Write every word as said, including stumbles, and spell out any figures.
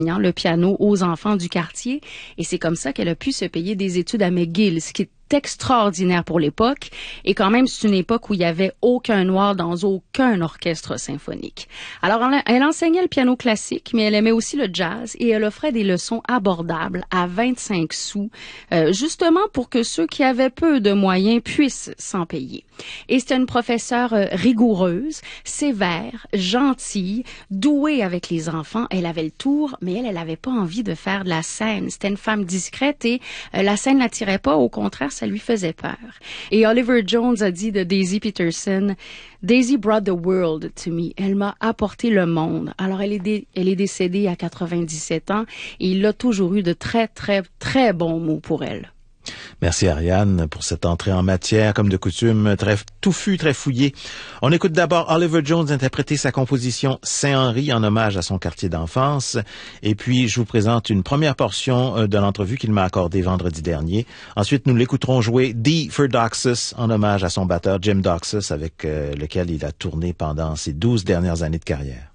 le piano aux enfants du quartier et c'est comme ça qu'elle a pu se payer des études à McGill, ce qui est extraordinaire pour l'époque et quand même c'est une époque où il y avait aucun noir dans aucun orchestre symphonique. Alors elle enseignait le piano classique mais elle aimait aussi le jazz et elle offrait des leçons abordables à vingt-cinq sous euh, justement pour que ceux qui avaient peu de moyens puissent s'en payer. Et c'était une professeure euh, rigoureuse, sévère, gentille, douée avec les enfants. Elle avait le tour mais elle elle avait pas envie de faire de la scène. C'était une femme discrète et euh, la scène l'attirait pas, au contraire ça lui faisait peur. Et Oliver Jones a dit de Daisy Peterson, Daisy brought the world to me. Elle m'a apporté le monde. Alors elle est, dé- elle est décédée à quatre-vingt-dix-sept ans et il a toujours eu de très, très, très bons mots pour elle. Merci Ariane pour cette entrée en matière, comme de coutume, très touffue, très fouillée. On écoute d'abord Oliver Jones interpréter sa composition Saint-Henri en hommage à son quartier d'enfance. Et puis, je vous présente une première portion de l'entrevue qu'il m'a accordée vendredi dernier. Ensuite, nous l'écouterons jouer D for Doxus en hommage à son batteur Jim Doxus avec euh, lequel il a tourné pendant ses douze dernières années de carrière.